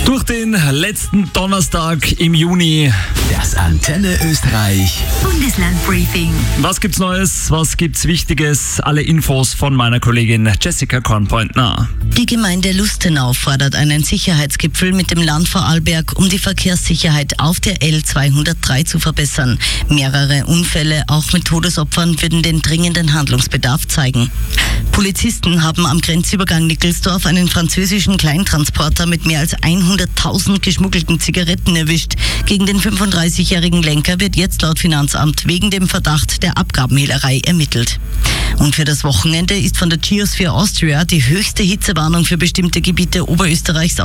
Durch den letzten Donnerstag im Juni. Das Antenne Österreich Bundeslandbriefing. Was gibt's Neues? Was gibt's Wichtiges? Alle Infos von meiner Kollegin Jessica Kornpointner. Die Gemeinde Lustenau fordert einen Sicherheitsgipfel mit dem Land Vorarlberg, um die Verkehrssicherheit auf der L203 zu verbessern. Mehrere Unfälle, auch mit Todesopfern, würden den dringenden Handlungsbedarf zeigen. Polizisten haben am Grenzübergang Nickelsdorf einen französischen Kleintransporter mit mehr als 100.000 geschmuggelten Zigaretten erwischt. Gegen den 35-jährigen Lenker wird jetzt laut Finanzamt wegen dem Verdacht der Abgabenhehlerei ermittelt. Und für das Wochenende ist von der Geosphere Austria die höchste Hitzewarnung für bestimmte Gebiete Oberösterreichs